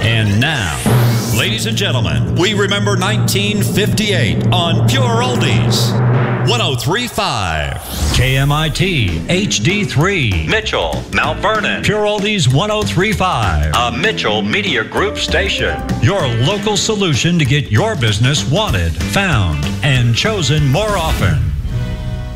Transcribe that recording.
And now, ladies and gentlemen, we remember 1958 on Pure Oldies. 103.5 KMIT HD3 Mitchell, Mount Vernon. Pure Oldies 103.5, a Mitchell Media Group station. Your local solution to get your business wanted, found, and chosen more often.